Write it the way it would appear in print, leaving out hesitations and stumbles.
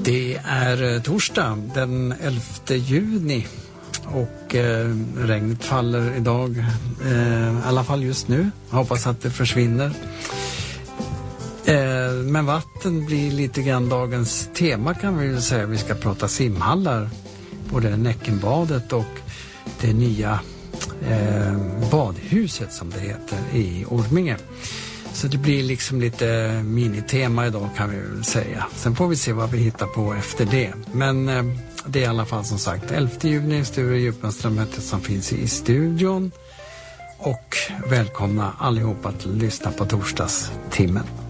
Det är torsdag den 11 juni och regnet faller idag, i alla fall just nu. Jag hoppas att det försvinner. Men vatten blir lite grann dagens tema, kan vi väl säga. Vi ska prata simhallar, både Näckenbadet och det nya badhuset som det heter i Orminge. Så det blir liksom lite minitema idag, kan vi väl säga. Sen får vi se vad vi hittar på efter det. Men det är i alla fall som sagt 11 juni, Sture Djupmanström som finns i studion. Och välkomna allihopa att lyssna på torsdagstimmen.